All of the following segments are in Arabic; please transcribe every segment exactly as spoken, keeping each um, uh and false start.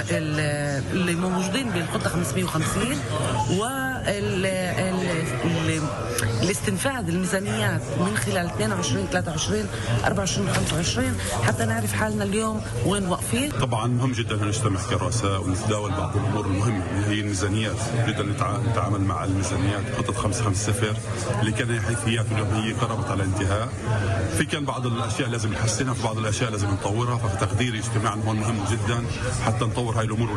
اللي موجودين بالخطة خمسمية وخمسين والاستنفاذ الميزانيات من خلال اثنين وعشرين ثلاثة وعشرين أربعة وعشرين خمسة وعشرين حتى نعرف حالنا اليوم وين واقفين. طبعا مهم جدا أن نجتمع كرؤساء ونتداول بعض الأمور المهمة اللي هي الميزانيات. نريد أن نتعامل مع الميزانيات خطة خمسة خمسة صفر اللي كان حيثيات اليوم هي قربت على الانتهاء. في كان بعض الأشياء لازم نحسنها، في بعض الأشياء لازم نطورها، فتقديري اجتماعنا هون مهم جدا حتى نطور هاي الأمور.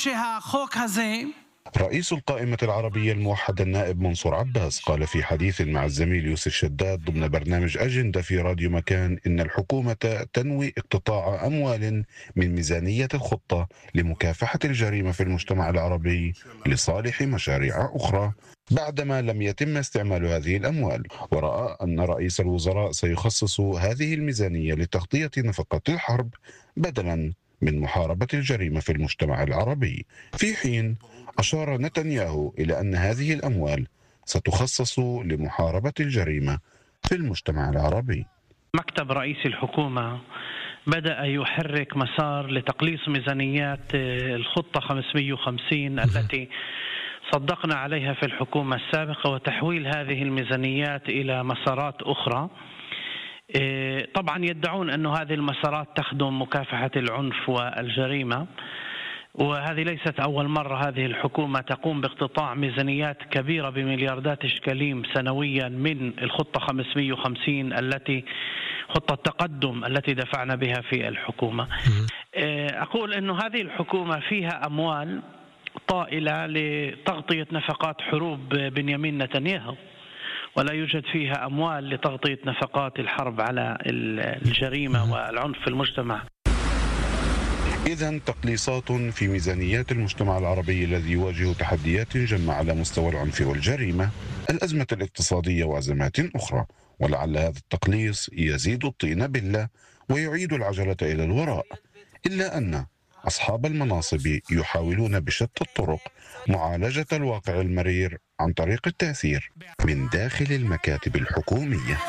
رئيس القائمة العربية الموحدة النائب منصور عباس قال في حديث مع الزميل يوسف شداد ضمن برنامج أجندة في راديو مكان إن الحكومة تنوي اقتطاع أموال من ميزانية الخطة لمكافحة الجريمة في المجتمع العربي لصالح مشاريع أخرى بعدما لم يتم استعمال هذه الأموال، ورأى أن رئيس الوزراء سيخصص هذه الميزانية لتغطية نفقات الحرب بدلا من محاربة الجريمة في المجتمع العربي، في حين أشار نتنياهو إلى أن هذه الأموال ستخصص لمحاربة الجريمة في المجتمع العربي. مكتب رئيس الحكومة بدأ يحرك مسار لتقليص ميزانيات الخطة خمسمية وخمسين التي صدقنا عليها في الحكومة السابقة وتحويل هذه الميزانيات إلى مسارات أخرى. طبعا يدعون أن هذه المسارات تخدم مكافحة العنف والجريمة، وهذه ليست أول مرة هذه الحكومة تقوم باقتطاع ميزانيات كبيرة بملياردات إشكاليم سنويا من الخطة خمسمية وخمسين التي خطة التقدم التي دفعنا بها في الحكومة. أقول أن هذه الحكومة فيها أموال طائلة لتغطية نفقات حروب بنيامين نتنياهو، ولا يوجد فيها أموال لتغطية نفقات الحرب على الجريمة والعنف في المجتمع. إذن تقليصات في ميزانيات المجتمع العربي الذي يواجه تحديات جمة على مستوى العنف والجريمة، الأزمة الاقتصادية وأزمات أخرى، ولعل هذا التقليص يزيد الطين بلة ويعيد العجلة إلى الوراء، إلا أن أصحاب المناصب يحاولون بشتى الطرق معالجة الواقع المرير عن طريق التأثير من داخل المكاتب الحكومية.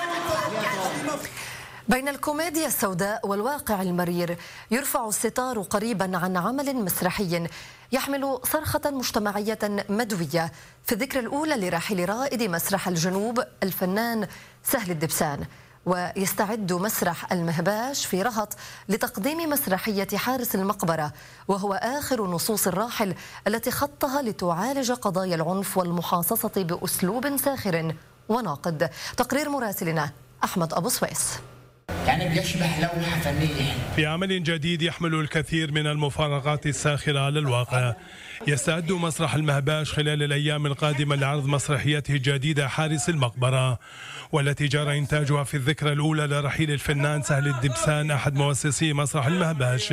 بين الكوميديا السوداء والواقع المرير يرفع الستار قريبا عن عمل مسرحي يحمل صرخة مجتمعية مدوية في الذكرى الأولى لراحل رائد مسرح الجنوب الفنان سهل الدبسان. ويستعد مسرح المهباش في رهط لتقديم مسرحية حارس المقبرة، وهو آخر نصوص الراحل التي خطها لتعالج قضايا العنف والمحاصصة بأسلوب ساخر وناقد. تقرير مراسلنا أحمد أبو سويس. يعني بيشبه لوحة فنية. في عمل جديد يحمل الكثير من المفارقات الساخرة على الواقع، يستعد مسرح المهباش خلال الأيام القادمة لعرض مسرحيته الجديدة حارس المقبرة، والتي جرى إنتاجها في الذكرى الأولى لرحيل الفنان سهل الدبسان أحد مؤسسي مسرح المهباش.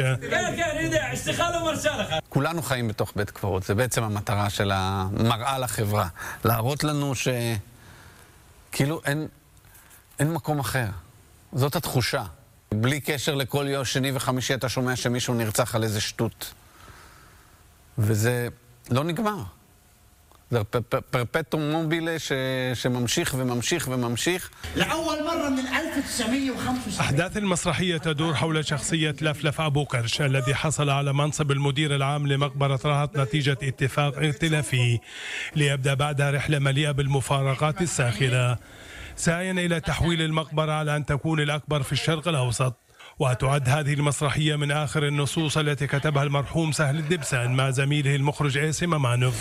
כולנו חיים בתוך בית קברות, זה בעצם המטרה של המראה לחברה, להראות לנו שכאילו אין אין מקום אחר. זאת התחושה. בלי קשר לכל יום שני וחמישי אתה שומע שמישהו נרצח על איזה שטות. וזה לא נגמר. זה פרפטום מובילה שממשיך וממשיך וממשיך. لأول مرة من ألف وتسعمية وخمسة وسبعين. أحداث المسرحية تدور حول شخصية لفلف أبو كرش الذي حصل على منصب المدير العام لمقبرة رهط نتيجة اتفاق ائتلافي، ليبدأ بعدها رحلة مليئة بالمفارقات الساخرة، سعيا إلى تحويل المقبرة على أن تكون الأكبر في الشرق الأوسط. وتعد هذه المسرحية من آخر النصوص التي كتبها المرحوم سهل الدبسان مع زميله المخرج عاصم ممانوف.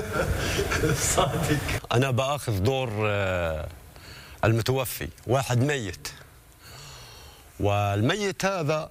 صادق. أنا بأخذ دور المتوفي، واحد ميت، والميت هذا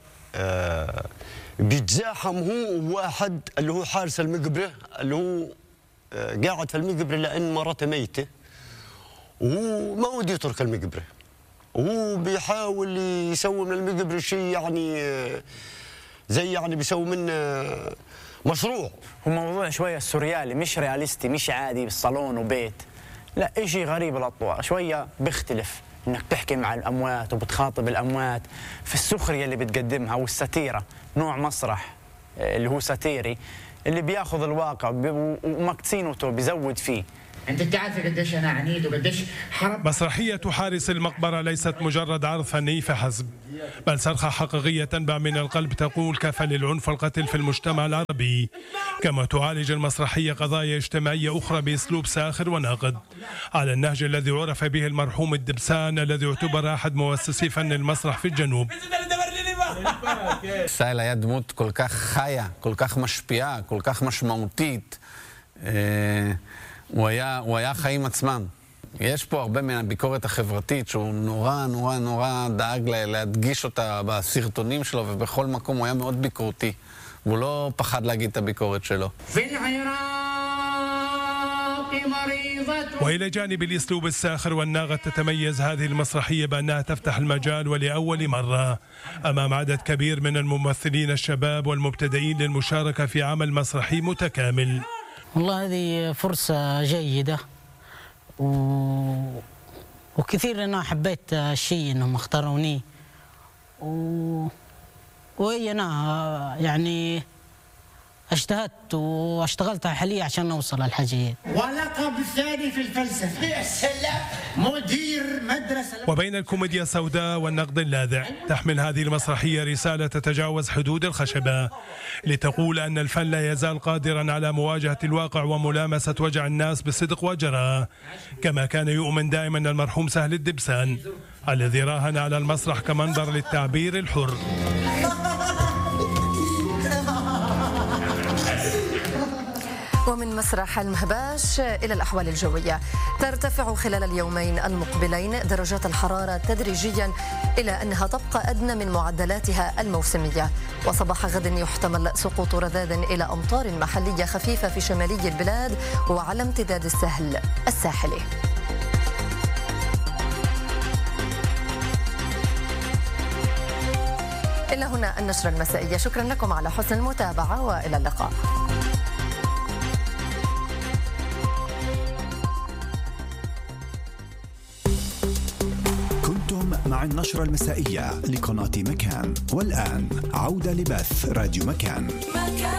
بيتزاحم هو وواحد اللي هو حارس المقبرة اللي هو قاعد في المقبرة لأن مرته ميتة، وهو ما ودي يترك المقبرة، وهو بيحاول يسوي من المقبرة شيء يعني زي يعني بيسوي منه مشروع. هو موضوع شوية سوريالي، مش رياليستي، مش عادي بالصالون وبيت، لا إشي غريب الأطوار، شوية بيختلف إنك تحكي مع الأموات وبتخاطب الأموات في السخرية اللي بتقدمها والستيرة، نوع مسرح اللي هو ساتيري اللي بياخذ الواقع ومقتسينته بيزود فيه. انت تعرف قديش انا عنيد وقديش حرب. مسرحية حارس المقبرة ليست مجرد عرض فني فحسب، بل صرخة حقيقية تنبع من القلب تقول كفى للعنف والقتل في المجتمع العربي. كما تعالج المسرحية قضايا اجتماعية أخرى بأسلوب ساخر وناقد، على النهج الذي عرف به المرحوم الدبسان الذي يعتبر أحد مؤسسي فن المسرح في الجنوب. סייל היה דמות כל כך חיה, כל כך משפיעה, כל כך משמעותית. הוא היה, הוא היה חיים עצמם. יש פה הרבה מהביקורת החברתית שהוא נורא נורא נורא דאג להדגיש אותה בסרטונים שלו, ובכל מקום הוא היה מאוד ביקורתי. והוא לא פחד להגיד את הביקורת שלו. وإلى جانب الأسلوب الساخر والناغد تتميز هذه المسرحية بأنها تفتح المجال ولأول مرة أمام عدد كبير من الممثلين الشباب والمبتدئين للمشاركة في عمل مسرحي متكامل. والله هذه فرصة جيدة و... وكثير أنا حبيت الشيء إنهم اختاروني و... وهي أنا يعني اجتهدت واشتغلت حاليا عشان اوصل للحاجه. ولقب ثاني في الفلسفه. يا سلام. مدير مدرسه. وبين الكوميديا السوداء والنقد اللاذع تحمل هذه المسرحيه رساله تتجاوز حدود الخشبه، لتقول ان الفن لا يزال قادرا على مواجهه الواقع وملامسه وجع الناس بصدق وجراء، كما كان يؤمن دائما المرحوم سهل الدبسان الذي راهن على المسرح كمنبر للتعبير الحر. ومن مسرح المهباش إلى الأحوال الجوية، ترتفع خلال اليومين المقبلين درجات الحرارة تدريجيا إلى أنها تبقى أدنى من معدلاتها الموسمية، وصباح غد يحتمل سقوط رذاذ إلى أمطار محلية خفيفة في شمالي البلاد وعلى امتداد السهل الساحلي. إلى هنا النشرة المسائية، شكرا لكم على حسن المتابعة وإلى اللقاء. مع النشرة المسائية لقناة مكان، والآن عودة لبث راديو مكان.